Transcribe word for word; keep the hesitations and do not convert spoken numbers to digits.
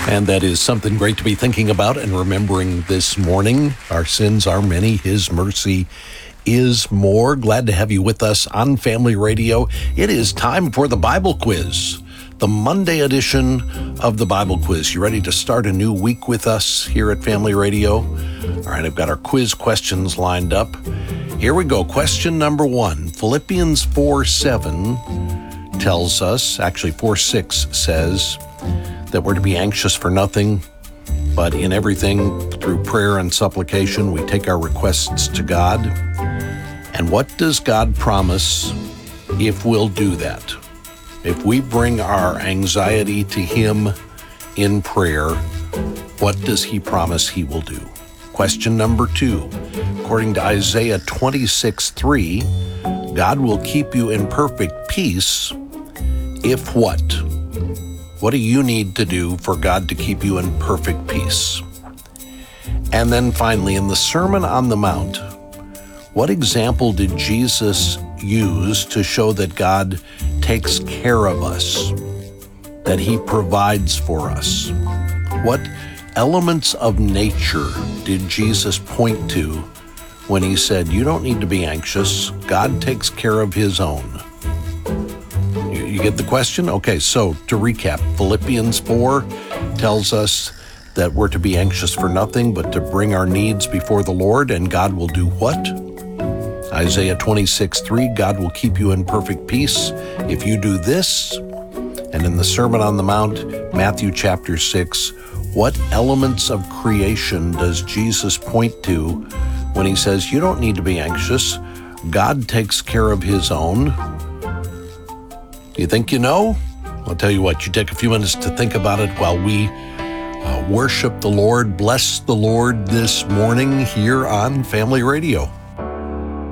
And that is something great to be thinking about and remembering this morning. Our sins are many, His mercy is more. Glad to have you with us on Family Radio. It is time for the Bible Quiz, the Monday edition of the Bible Quiz. You ready to start a new week with us here at Family Radio? All right, I've got our quiz questions lined up. Here we go. Question number one. Philippians four seven tells us, actually four six says, that we're to be anxious for nothing, but in everything, through prayer and supplication, we take our requests to God. And what does God promise if we'll do that? If we bring our anxiety to Him in prayer, what does He promise He will do? Question number two, according to Isaiah twenty-six three, God will keep you in perfect peace if what? What do you need to do for God to keep you in perfect peace? And then finally, in the Sermon on the Mount, what example did Jesus use to show that God takes care of us, that He provides for us? What elements of nature did Jesus point to when He said, you don't need to be anxious, God takes care of His own? You get the question? Okay, so to recap, Philippians four tells us that we're to be anxious for nothing, but to bring our needs before the Lord, and God will do what? Isaiah twenty-six three, God will keep you in perfect peace if you do this. And in the Sermon on the Mount, Matthew chapter six, what elements of creation does Jesus point to when He says, you don't need to be anxious, God takes care of His own? You think you know? I'll tell you what, you take a few minutes to think about it while we uh, worship the Lord, bless the Lord this morning here on Family Radio.